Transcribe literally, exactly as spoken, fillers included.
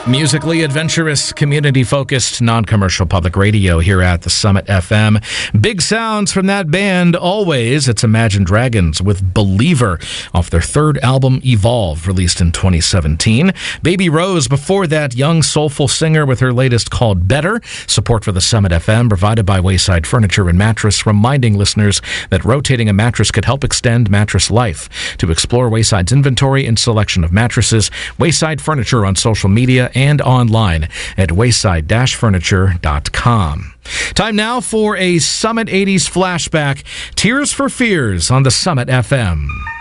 Musically adventurous, community-focused, non-commercial public radio here at the Summit F M. Big sounds from that band, always. It's Imagine Dragons with Believer off their third album, Evolve, released in twenty seventeen. Baby Rose, before that, young soulful singer with her latest called Better. Support for the Summit F M provided by Wayside Furniture and Mattress, reminding listeners that rotating a mattress could help extend mattress life. To explore Wayside's inventory and selection of mattresses, Wayside Furniture on social media and online at wayside dash furniture dot com. Time now for a Summit eighties flashback. Tears for Fears on the Summit F M.